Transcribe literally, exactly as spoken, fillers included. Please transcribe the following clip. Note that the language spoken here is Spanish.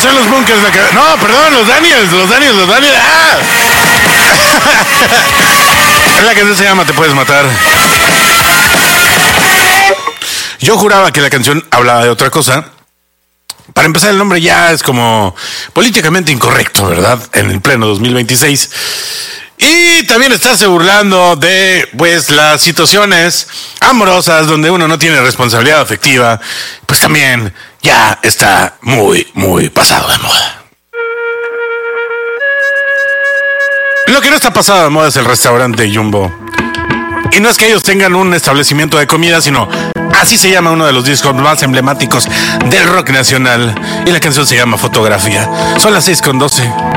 son los Bunkers. La que... No, perdón, los Daniels, los Daniels, los Daniels. ¡Ah! La canción se llama Te Puedes Matar. Yo juraba que la canción hablaba de otra cosa. Para empezar, el nombre ya es como políticamente incorrecto, ¿verdad? En el pleno dos mil veintiséis. Y también estarse burlando de, pues, las situaciones amorosas donde uno no tiene responsabilidad afectiva, pues también ya está muy, muy pasado de moda. Lo que no está pasado de moda es el restaurante Jumbo. Y no es que ellos tengan un establecimiento de comida, sino así se llama uno de los discos más emblemáticos del rock nacional. Y la canción se llama Fotografía. Son las seis con doce.